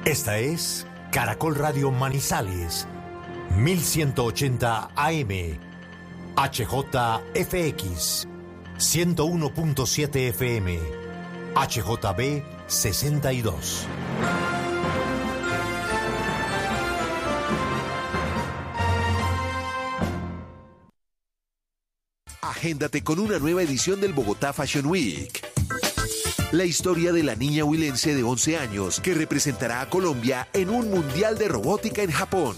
Esta es Caracol Radio Manizales, 1180 AM, HJFX, 101.7 FM, HJB 62. Agéndate con una nueva edición del Bogotá Fashion Week. La historia de la niña huilense de 11 años que representará a Colombia en un mundial de robótica en Japón.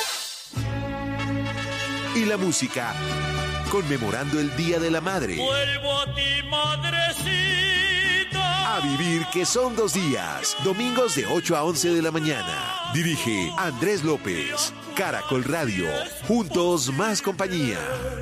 Y la música, conmemorando el Día de la Madre. Vuelvo a ti, madrecita. A vivir, que son 2 días. Domingos de 8 a 11 de la mañana. Dirige Andrés López. Caracol Radio. Juntos, más compañía.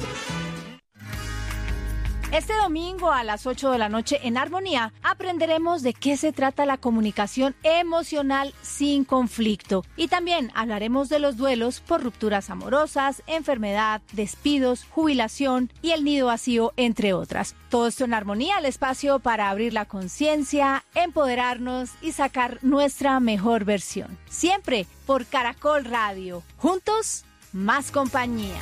Este domingo a las 8 de la noche en Armonía aprenderemos de qué se trata la comunicación emocional sin conflicto. Y también hablaremos de los duelos por rupturas amorosas, enfermedad, despidos, jubilación y el nido vacío, entre otras. Todo esto en Armonía, el espacio para abrir la conciencia, empoderarnos y sacar nuestra mejor versión. Siempre por Caracol Radio. Juntos, más compañía.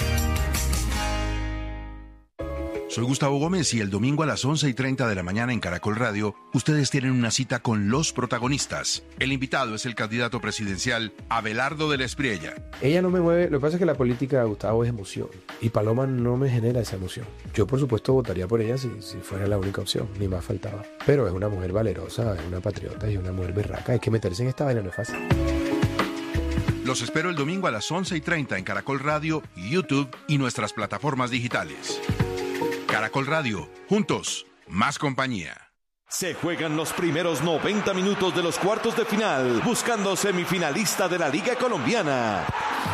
Soy Gustavo Gómez y el domingo a las 11:30 de la mañana en Caracol Radio, ustedes tienen una cita con los protagonistas. El invitado es el candidato presidencial Abelardo de la Espriella. Ella no me mueve, lo que pasa es que la política, Gustavo, es emoción y Paloma no me genera esa emoción. Yo por supuesto votaría por ella si fuera la única opción, ni más faltaba. Pero es una mujer valerosa, es una patriota y una mujer berraca, hay que meterse en esta vaina, no es fácil. Los espero el domingo a las 11:30 en Caracol Radio, YouTube y nuestras plataformas digitales. Caracol Radio, juntos, más compañía. Se juegan los primeros 90 minutos de los cuartos de final, buscando semifinalista de la Liga Colombiana.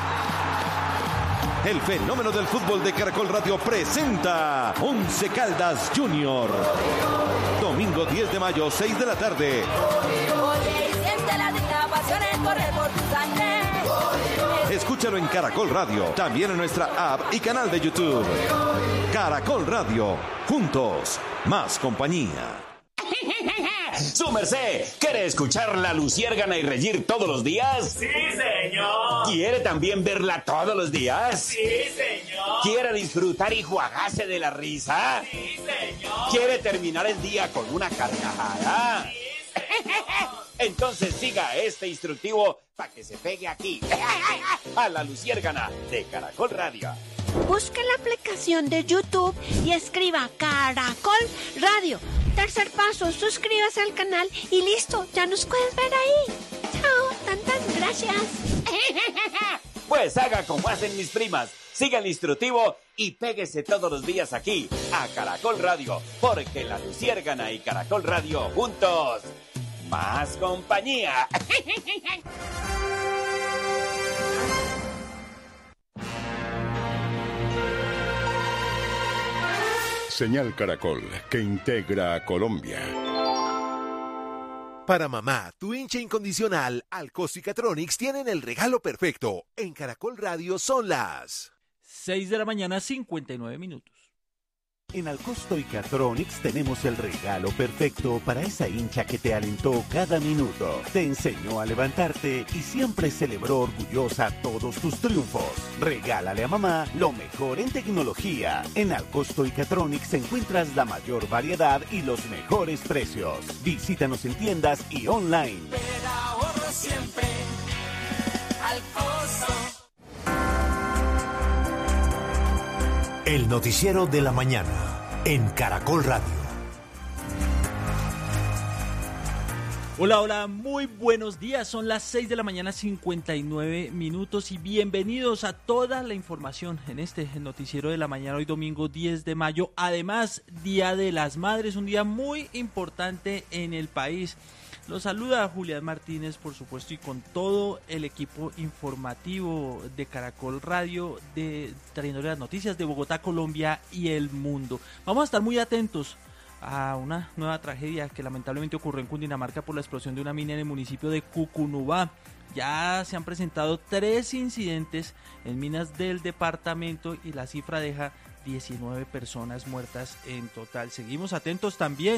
El fenómeno del fútbol de Caracol Radio presenta Once Caldas Junior. Domingo 10 de mayo, 6 de la tarde. Escúchalo en Caracol Radio, también en nuestra app y canal de YouTube. Caracol Radio, juntos, más compañía. ¡Su merced! ¿Quiere escuchar La Luciérgana y reír todos los días? Sí, señor. ¿Quiere también verla todos los días? Sí, señor. ¿Quiere disfrutar y juagarse de la risa? Sí, señor. ¿Quiere terminar el día con una carcajada? Sí, señor. Entonces siga este instructivo para que se pegue aquí, a La Luciérgana de Caracol Radio. Busque la aplicación de YouTube y escriba Caracol Radio. Tercer paso, suscríbase al canal y listo, ya nos puedes ver ahí. Chao, tantas gracias. Pues haga como hacen mis primas, siga el instructivo y péguese todos los días aquí, a Caracol Radio, porque La Luciérgana y Caracol Radio juntos, más compañía. Señal Caracol, que integra a Colombia. Para mamá, tu hincha incondicional, Alcosto y Catronics tienen el regalo perfecto. En Caracol Radio son las 6 de la mañana, 59 minutos. En Alcosto y Catronics tenemos el regalo perfecto para esa hincha que te alentó cada minuto, te enseñó a levantarte y siempre celebró orgullosa todos tus triunfos. Regálale a mamá lo mejor en tecnología. En Alcosto y Catronics encuentras la mayor variedad y los mejores precios. Visítanos en tiendas y online. Pero ahorro siempre Alcosto. El noticiero de la mañana en Caracol Radio. Hola, hola, muy buenos días. Son las 6 de la mañana, 59 minutos y bienvenidos a toda la información en este noticiero de la mañana hoy domingo 10 de mayo. Además, Día de las Madres, un día muy importante en el país. Los saluda Julián Martínez, por supuesto, y con todo el equipo informativo de Caracol Radio, trayéndole las noticias de Bogotá, Colombia y el mundo. Vamos a estar muy atentos a una nueva tragedia que lamentablemente ocurrió en Cundinamarca por la explosión de una mina en el municipio de Cucunubá. Ya se han presentado 3 incidentes en minas del departamento y la cifra deja 19 personas muertas en total. Seguimos atentos también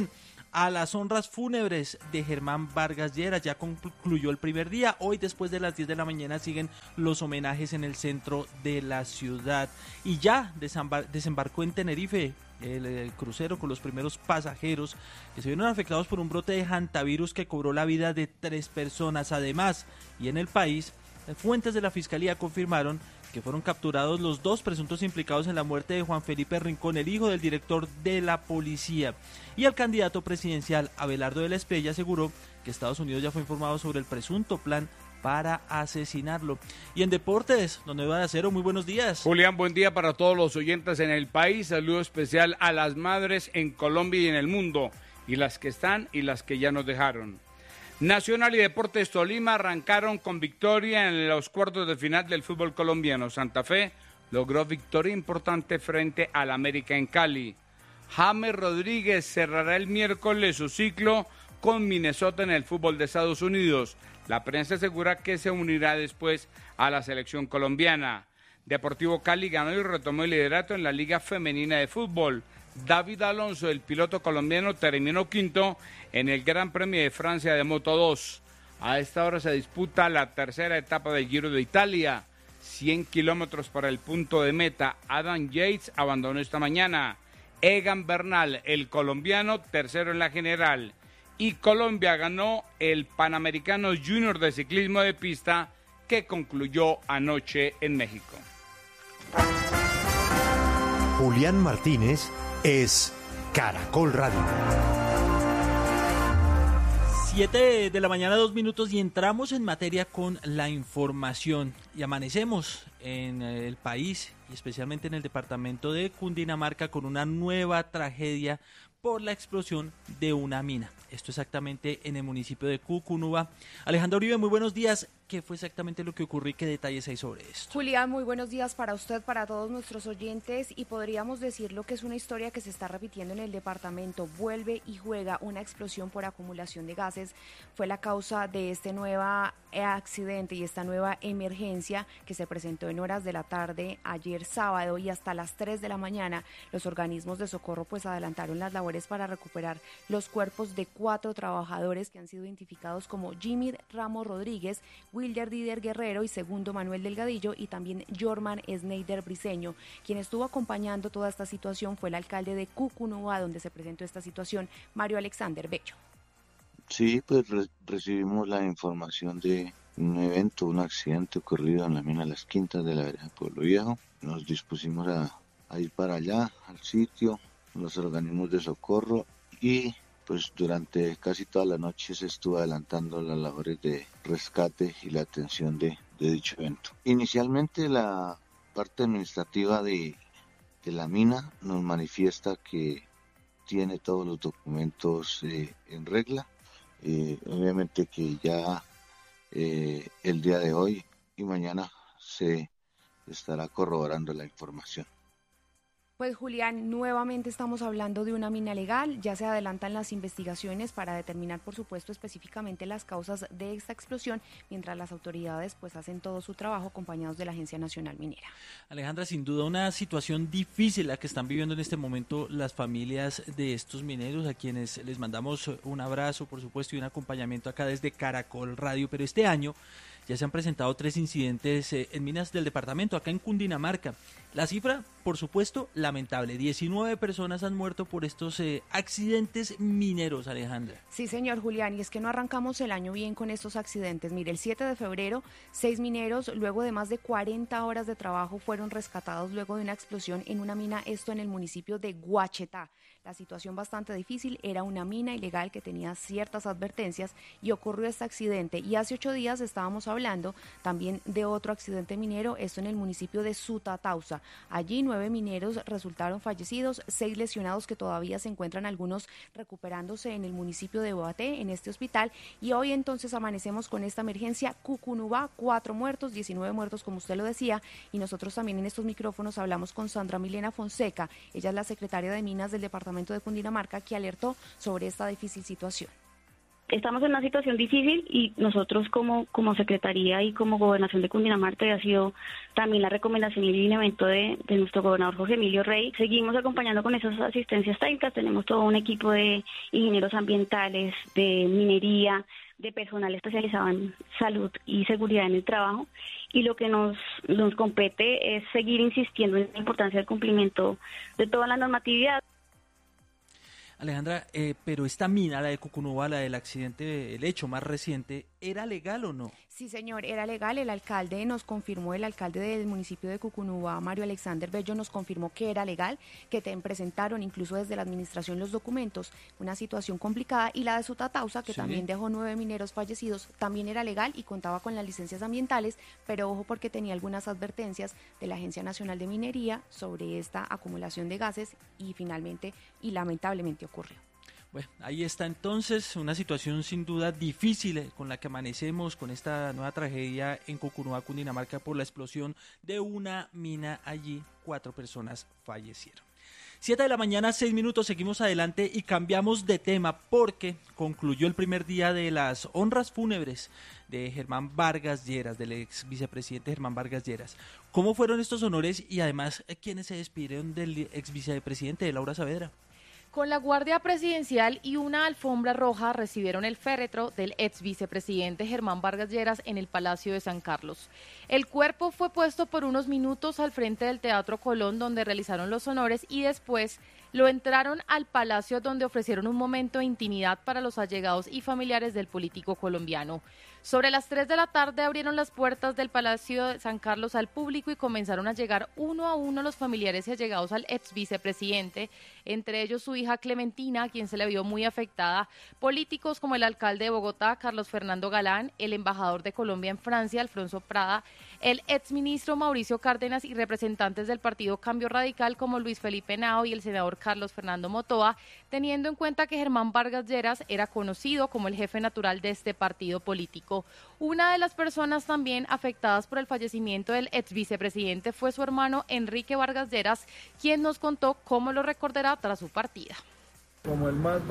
a las honras fúnebres de Germán Vargas Lleras. Ya concluyó el primer día. Hoy, después de las 10 de la mañana, siguen los homenajes en el centro de la ciudad. Y ya desembarcó en Tenerife el crucero con los primeros pasajeros que se vieron afectados por un brote de hantavirus que cobró la vida de 3 personas. Además, y en el país, fuentes de la Fiscalía confirmaron que fueron capturados los 2 presuntos implicados en la muerte de Juan Felipe Rincón, el hijo del director de la policía. Y el candidato presidencial Abelardo de la Espriella aseguró que Estados Unidos ya fue informado sobre el presunto plan para asesinarlo. Y en deportes, don Eduardo Acero, muy buenos días. Julián, buen día para todos los oyentes en el país. Saludo especial a las madres en Colombia y en el mundo, y las que están y las que ya nos dejaron. Nacional y Deportes Tolima arrancaron con victoria en los cuartos de final del fútbol colombiano. Santa Fe logró victoria importante frente al América en Cali. James Rodríguez cerrará el miércoles su ciclo con Minnesota en el fútbol de Estados Unidos. La prensa asegura que se unirá después a la selección colombiana. Deportivo Cali ganó y retomó el liderato en la Liga Femenina de Fútbol. David Alonso, el piloto colombiano, terminó quinto en el Gran Premio de Francia de Moto 2. A esta hora se disputa la tercera etapa del Giro de Italia. 100 kilómetros para el punto de meta. Adam Yates abandonó esta mañana. Egan Bernal, el colombiano, tercero en la general. Y Colombia ganó el Panamericano Junior de Ciclismo de Pista, que concluyó anoche en México. Julián Martínez es Caracol Radio. 7 de la mañana, 2 minutos, y entramos en materia con la información. Y amanecemos en el país, y especialmente en el departamento de Cundinamarca, con una nueva tragedia por la explosión de una mina. Esto exactamente en el municipio de Cucunúa. Alejandra Uribe, muy buenos días. ¿Qué fue exactamente lo que ocurrió y qué detalles hay sobre esto? Julián, muy buenos días para usted, para todos nuestros oyentes, y podríamos decirlo que es una historia que se está repitiendo en el departamento. Vuelve y juega una explosión por acumulación de gases. Fue la causa de este nuevo accidente y esta nueva emergencia que se presentó en horas de la tarde ayer sábado, y hasta las 3 de la mañana los organismos de socorro pues adelantaron las labores para recuperar los cuerpos de 4 trabajadores que han sido identificados como Jimmy Ramos Rodríguez, Wilder Dider Guerrero y Segundo Manuel Delgadillo, y también Jorman Schneider Briceño. Quien estuvo acompañando toda esta situación fue el alcalde de Cucunúa, donde se presentó esta situación, Mario Alexander Bello. Sí, pues recibimos la información de un evento, un accidente ocurrido en la mina Las Quintas de la vereda Pueblo Viejo. Nos dispusimos a ir para allá, al sitio, los organismos de socorro, y pues durante casi toda la noche se estuvo adelantando las labores de rescate y la atención de dicho evento. Inicialmente la parte administrativa de la mina nos manifiesta que tiene todos los documentos en regla. Obviamente que ya el día de hoy y mañana se estará corroborando la información. Pues Julián, nuevamente estamos hablando de una mina legal. Ya se adelantan las investigaciones para determinar, por supuesto, específicamente las causas de esta explosión, mientras las autoridades pues hacen todo su trabajo acompañados de la Agencia Nacional Minera. Alejandra, sin duda una situación difícil la que están viviendo en este momento las familias de estos mineros, a quienes les mandamos un abrazo, por supuesto, y un acompañamiento acá desde Caracol Radio. Pero este año ya se han presentado 3 incidentes en minas del departamento, acá en Cundinamarca. La cifra, por supuesto, lamentable. 19 personas han muerto por estos accidentes mineros, Alejandra. Sí, señor Julián, y es que no arrancamos el año bien con estos accidentes. Mire, el 7 de febrero, 6 mineros, luego de más de 40 horas de trabajo, fueron rescatados luego de una explosión en una mina, esto en el municipio de Guachetá. La situación bastante difícil, era una mina ilegal que tenía ciertas advertencias y ocurrió este accidente. Y hace 8 días estábamos hablando también de otro accidente minero, esto en el municipio de Sutatausa. Allí 9 mineros resultaron fallecidos, 6 lesionados que todavía se encuentran algunos recuperándose en el municipio de Boaté, en este hospital. Y hoy entonces amanecemos con esta emergencia. Cucunúa, 4 muertos, 19 muertos como usted lo decía, y nosotros también en estos micrófonos hablamos con Sandra Milena Fonseca. Ella es la secretaria de Minas del departamento de Cundinamarca, que alertó sobre esta difícil situación. Estamos en una situación difícil y nosotros como Secretaría y como Gobernación de Cundinamarca, ha sido también la recomendación y el lineamiento de nuestro gobernador Jorge Emilio Rey. Seguimos acompañando con esas asistencias técnicas, tenemos todo un equipo de ingenieros ambientales, de minería, de personal especializado en salud y seguridad en el trabajo, y lo que nos compete es seguir insistiendo en la importancia del cumplimiento de toda la normatividad. Alejandra, pero esta mina, la de Cucunúa, la del accidente, el hecho más reciente, ¿era legal o no? Sí, señor, era legal. El alcalde nos confirmó, el alcalde del municipio de Cucunúa, Mario Alexander Bello, nos confirmó que era legal, que presentaron incluso desde la administración los documentos. Una situación complicada. Y la de Sutatausa, que también dejó 9 mineros fallecidos, también era legal y contaba con las licencias ambientales, pero ojo porque tenía algunas advertencias de la Agencia Nacional de Minería sobre esta acumulación de gases y finalmente y lamentablemente ocurrió. Bueno, ahí está entonces una situación sin duda difícil con la que amanecemos con esta nueva tragedia en Cucunúa, Cundinamarca, por la explosión de una mina allí. 4 personas fallecieron. 7 de la mañana, 6 minutos, seguimos adelante y cambiamos de tema porque concluyó el primer día de las honras fúnebres de Germán Vargas Lleras, del ex vicepresidente Germán Vargas Lleras. ¿Cómo fueron estos honores y además quiénes se despidieron del ex vicepresidente, de Laura Saavedra? Con la Guardia Presidencial y una alfombra roja recibieron el féretro del ex vicepresidente Germán Vargas Lleras en el Palacio de San Carlos. El cuerpo fue puesto por unos minutos al frente del Teatro Colón, donde realizaron los honores, y después lo entraron al Palacio, donde ofrecieron un momento de intimidad para los allegados y familiares del político colombiano. Sobre las 3 de la tarde abrieron las puertas del Palacio de San Carlos al público y comenzaron a llegar uno a uno los familiares y allegados al ex vicepresidente, entre ellos su hija Clementina, a quien se le vio muy afectada, políticos como el alcalde de Bogotá, Carlos Fernando Galán, el embajador de Colombia en Francia, Alfonso Prada, el exministro Mauricio Cárdenas y representantes del partido Cambio Radical como Luis Felipe Henao y el senador Carlos Fernando Motoa, teniendo en cuenta que Germán Vargas Lleras era conocido como el jefe natural de este partido político. Una de las personas también afectadas por el fallecimiento del ex vicepresidente fue su hermano Enrique Vargas Lleras, quien nos contó cómo lo recordará tras su partida. Como el más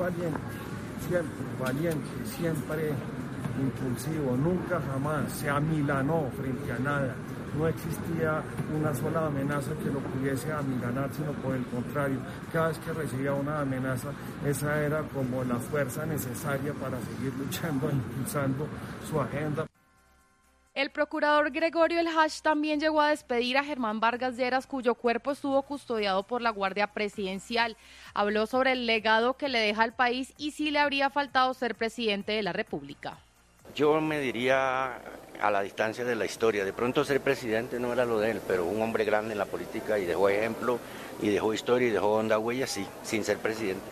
valiente, siempre impulsivo, nunca jamás se amilanó frente a nada. No existía una sola amenaza que lo pudiese amilanar, sino por el contrario, cada vez que recibía una amenaza, esa era como la fuerza necesaria para seguir luchando e impulsando su agenda. El procurador Gregorio El Hash también llegó a despedir a Germán Vargas Lleras, cuyo cuerpo estuvo custodiado por la Guardia Presidencial. Habló sobre el legado que le deja al país y si le habría faltado ser presidente de la República. Yo me diría a la distancia de la historia. De pronto ser presidente no era lo de él, pero un hombre grande en la política y dejó ejemplo y dejó historia y dejó honda huella, sí, sin ser presidente.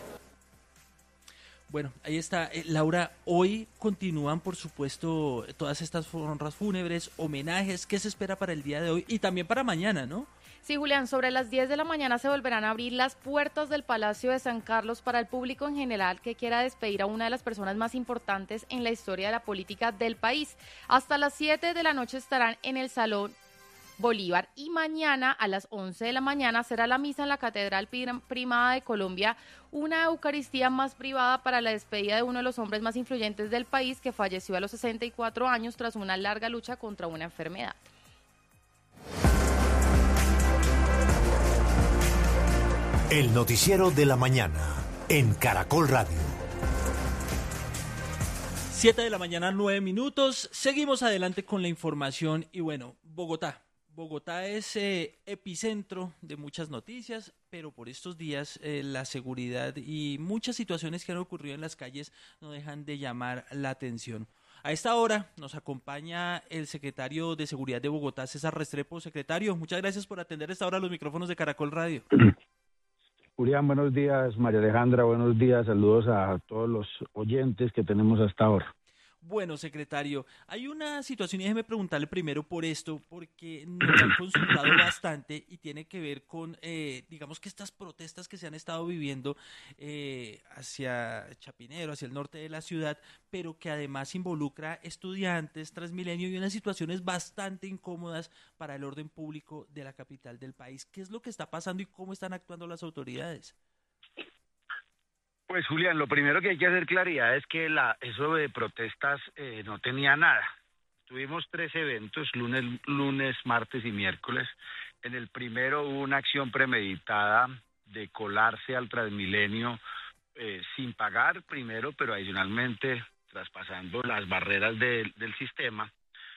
Bueno, ahí está. Laura, hoy continúan, por supuesto, todas estas honras fúnebres, homenajes. ¿Qué se espera para el día de hoy y también para mañana, no? Sí, Julián, sobre las 10 de la mañana se volverán a abrir las puertas del Palacio de San Carlos para el público en general que quiera despedir a una de las personas más importantes en la historia de la política del país. Hasta las 7 de la noche estarán en el Salón Bolívar y mañana a las 11 de la mañana será la misa en la Catedral Primada de Colombia, una Eucaristía más privada para la despedida de uno de los hombres más influyentes del país que falleció a los 64 años tras una larga lucha contra una enfermedad. El noticiero de la mañana en Caracol Radio. 7 de la mañana, 9 minutos. Seguimos adelante con la información y bueno, Bogotá. Bogotá es epicentro de muchas noticias, pero por estos días la seguridad y muchas situaciones que han ocurrido en las calles no dejan de llamar la atención. A esta hora nos acompaña el secretario de Seguridad de Bogotá, César Restrepo. Secretario, muchas gracias por atender a esta hora los micrófonos de Caracol Radio. Julián, buenos días. María Alejandra, buenos días. Saludos a todos los oyentes que tenemos hasta ahora. Bueno, secretario, hay una situación y déjeme preguntarle primero por esto, porque nos han consultado bastante y tiene que ver con, digamos que estas protestas que se han estado viviendo hacia Chapinero, hacia el norte de la ciudad, pero que además involucra estudiantes, Transmilenio y unas situaciones bastante incómodas para el orden público de la capital del país. ¿Qué es lo que está pasando y cómo están actuando las autoridades? Pues Julián, lo primero que hay que hacer claridad es que eso de protestas no tenía nada. Tuvimos 3 eventos, lunes, martes y miércoles. En el primero hubo una acción premeditada de colarse al Transmilenio sin pagar primero, pero adicionalmente traspasando las barreras del sistema.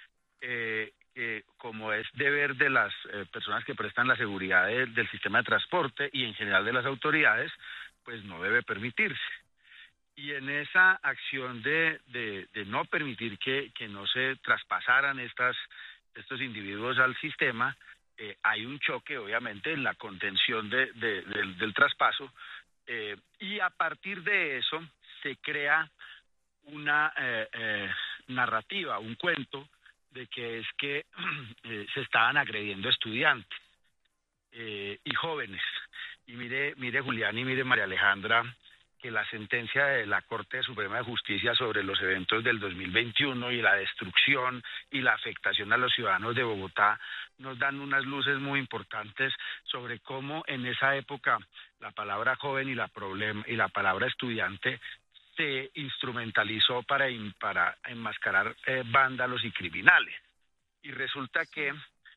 Como es deber de las personas que prestan la seguridad del sistema de transporte y en general de las autoridades, pues no debe permitirse. Y en esa acción de no permitir que no se traspasaran estos individuos al sistema, hay un choque obviamente en la contención del traspaso, y a partir de eso se crea una narrativa, un cuento de que es que se estaban agrediendo estudiantes y jóvenes. Y mire Julián y mire María Alejandra, que la sentencia de la Corte Suprema de Justicia sobre los eventos del 2021 y la destrucción y la afectación a los ciudadanos de Bogotá nos dan unas luces muy importantes sobre cómo en esa época la palabra joven y la palabra estudiante se instrumentalizó para enmascarar vándalos y criminales. Y resulta que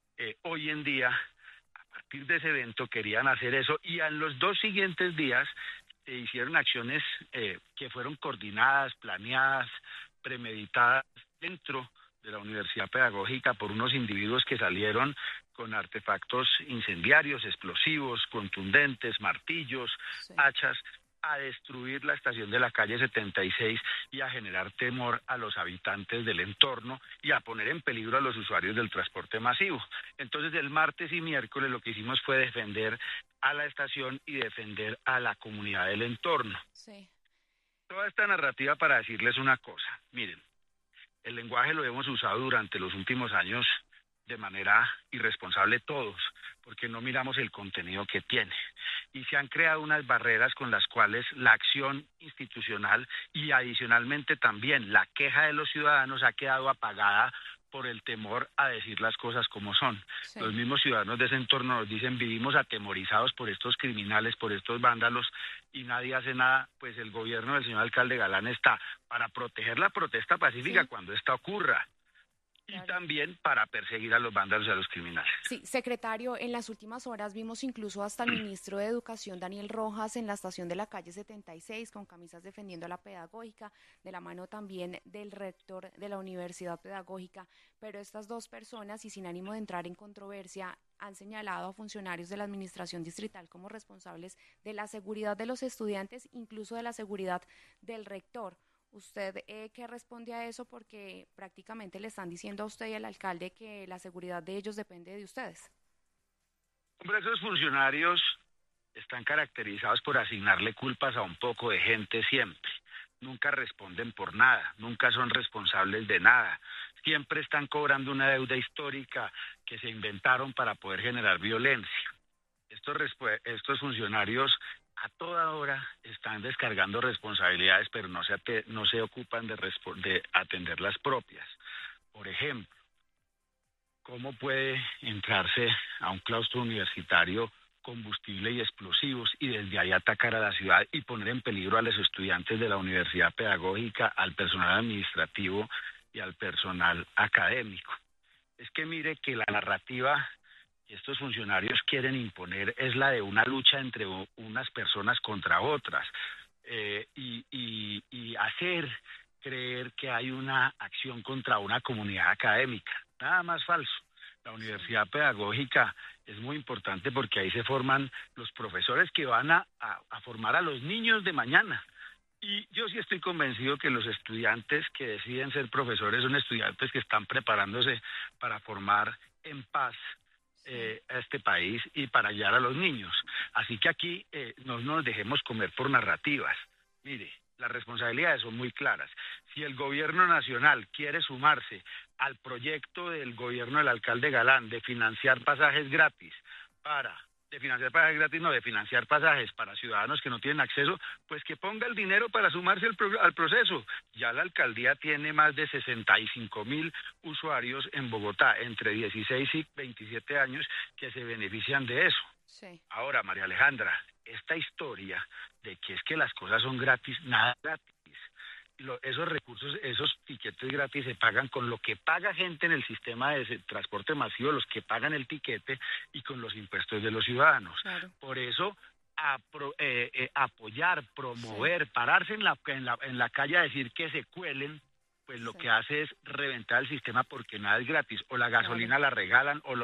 hoy en día, a partir de ese evento, querían hacer eso, y en los 2 siguientes días se hicieron acciones que fueron coordinadas, planeadas, premeditadas dentro de la Universidad Pedagógica por unos individuos que salieron con artefactos incendiarios, explosivos, contundentes, martillos, hachas, a destruir la estación de la calle 76 y a generar temor a los habitantes del entorno y a poner en peligro a los usuarios del transporte masivo. Entonces, el martes y miércoles lo que hicimos fue defender a la estación y defender a la comunidad del entorno. Sí. Toda esta narrativa para decirles una cosa. Miren, el lenguaje lo hemos usado durante los últimos años de manera irresponsable todos, porque no miramos el contenido que tiene. Y se han creado unas barreras con las cuales la acción institucional y adicionalmente también la queja de los ciudadanos ha quedado apagada por el temor a decir las cosas como son. Sí. Los mismos ciudadanos de ese entorno nos dicen: vivimos atemorizados por estos criminales, por estos vándalos, y nadie hace nada. Pues el gobierno del señor alcalde Galán está para proteger la protesta pacífica cuando esta ocurra. Y también para perseguir a los vándalos y a los criminales. Sí, secretario, en las últimas horas vimos incluso hasta el ministro de Educación, Daniel Rojas, en la estación de la calle 76 con camisas defendiendo a la pedagógica, de la mano también del rector de la Universidad Pedagógica, pero estas 2 personas, y sin ánimo de entrar en controversia, han señalado a funcionarios de la administración distrital como responsables de la seguridad de los estudiantes, incluso de la seguridad del rector. ¿Usted qué responde a eso? Porque prácticamente le están diciendo a usted y al alcalde que la seguridad de ellos depende de ustedes. Hombre, esos funcionarios están caracterizados por asignarle culpas a un poco de gente siempre. Nunca responden por nada, nunca son responsables de nada. Siempre están cobrando una deuda histórica que se inventaron para poder generar violencia. Estos funcionarios a toda hora están descargando responsabilidades, pero no se ocupan de atender las propias. Por ejemplo, ¿cómo puede entrarse a un claustro universitario combustible y explosivos y desde ahí atacar a la ciudad y poner en peligro a los estudiantes de la Universidad Pedagógica, al personal administrativo y al personal académico? Es que mire que la narrativa que estos funcionarios quieren imponer es la de una lucha entre unas personas contra otras, y hacer creer que hay una acción contra una comunidad académica. Nada más falso. La Universidad Pedagógica es muy importante porque ahí se forman los profesores que van a formar a los niños de mañana. Y yo sí estoy convencido que los estudiantes que deciden ser profesores son estudiantes que están preparándose para formar en paz a este país y para guiar a los niños. Así que aquí no nos dejemos comer por narrativas. Mire, las responsabilidades son muy claras. Si el gobierno nacional quiere sumarse al proyecto del gobierno del alcalde Galán de financiar pasajes gratis de financiar pasajes para ciudadanos que no tienen acceso, pues que ponga el dinero para sumarse al proceso. Ya la alcaldía tiene más de 65,000 usuarios en Bogotá, entre 16 y 27 años, que se benefician de eso. Sí. Ahora, María Alejandra, esta historia de que es que las cosas son gratis, nada gratis. Esos recursos, esos tiquetes gratis se pagan con lo que paga gente en el sistema de transporte masivo, los que pagan el tiquete y con los impuestos de los ciudadanos. Claro. Por eso, apoyar, promover, pararse en la calle a decir que se cuelen, pues lo que hace es reventar el sistema porque nada es gratis. O la gasolina la regalan, o